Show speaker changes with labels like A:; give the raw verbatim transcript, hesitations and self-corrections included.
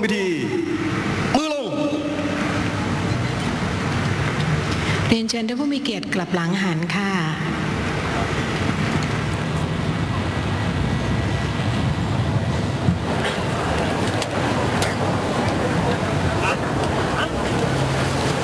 A: พิธีมือลง
B: เรียนเชิญท่านผู้มีเกียรติกลับหลังหันค่ะ